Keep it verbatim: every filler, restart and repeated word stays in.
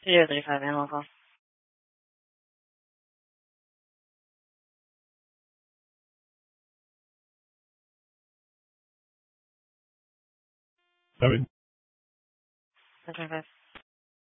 Yo estoy sabiendo acá. Está bien. Muchas gracias.